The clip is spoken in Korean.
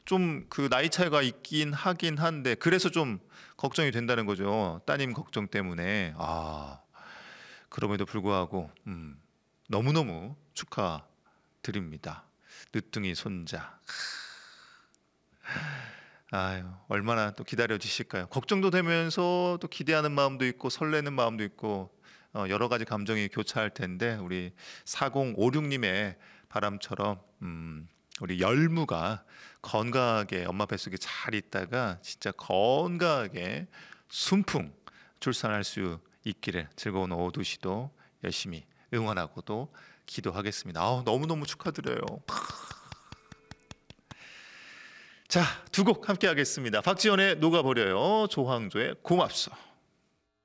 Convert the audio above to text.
좀 그 나이 차이가 있긴 하긴 한데 그래서 좀 걱정이 된다는 거죠. 따님 걱정 때문에. 그럼에도 불구하고 너무너무 축하드립니다. 늦둥이 손자. 아유, 얼마나 또 기다려지실까요? 걱정도 되면서 또 기대하는 마음도 있고 설레는 마음도 있고 여러 가지 감정이 교차할 텐데 우리 4056님의 바람처럼 우리 열무가 건강하게 엄마 뱃속에 잘 있다가 진짜 건강하게 순풍 출산할 수 있기를 즐거운 오후 2시도 열심히 응원하고도 기도하겠습니다. 너무너무 축하드려요. 자, 두 곡 함께 하겠습니다. 박지연의 녹아버려요. 조항조의 고맙소.